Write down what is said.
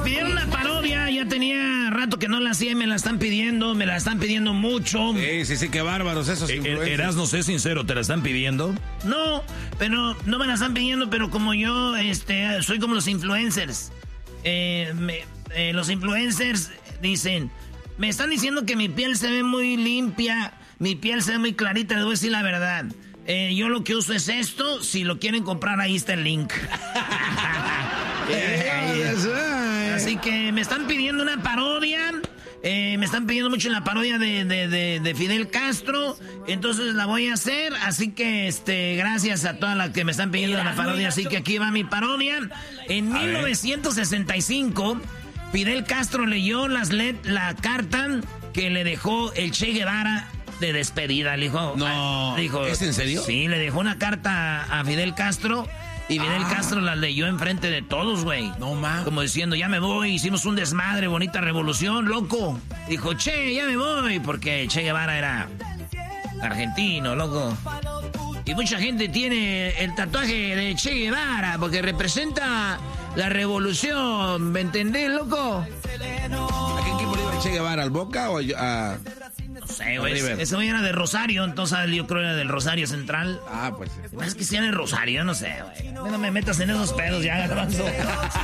pidieron una parodia, ya tenía rato que no la hacía y me la están pidiendo mucho. Sí, qué bárbaros esos influencers. Erasmo, sé sincero, ¿te la están pidiendo? No, pero no me la están pidiendo, pero como yo soy como los influencers. Los influencers dicen, me están diciendo que mi piel se ve muy limpia, mi piel se ve muy clarita, les voy a decir la verdad. Yo lo que uso es esto, si lo quieren comprar ahí está el link. Así que me están pidiendo una parodia. Me están pidiendo mucho la parodia de Fidel Castro. Entonces la voy a hacer. Así que gracias a todas las que me están pidiendo la parodia. Así que aquí va mi parodia. En 1965, Fidel Castro leyó la carta que le dejó el Che Guevara de despedida. Le dijo, ¿es en serio? Sí, le dejó una carta a Fidel Castro. Y Fidel Castro la leyó enfrente de todos, güey. No, man. Como diciendo, ya me voy, hicimos un desmadre, bonita revolución, loco. Dijo, Che, ya me voy, porque Che Guevara era argentino, loco. Y mucha gente tiene el tatuaje de Che Guevara, porque representa la revolución, ¿me entendés, loco? ¿A qué equipo le iba Che Guevara? ¿Al Boca o a...? No sé, güey. Ese güey era de Rosario, entonces yo creo que era del Rosario Central. Pues. Es que si era de Rosario, no sé, güey. No me metas en esos pedos ya, Garbanzo.